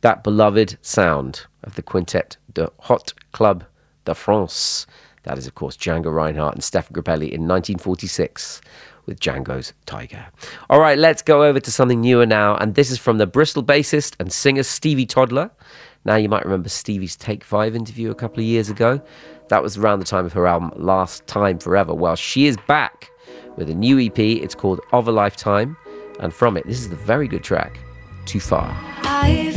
that beloved sound of the Quintet de Hot Club de France. That is, of course, Django Reinhardt and Stefan Grappelli in 1946 with Django's Tiger. All right, let's go over to something newer now, and this is from the Bristol bassist and singer Stevie Toddler. Now, you might remember Stevie's Take 5 interview a couple of years ago. That was around the time of her album Last Time Forever. Well, she is back with a new EP. It's called Of a Lifetime, and from it, this is the very good track, Too Far. I've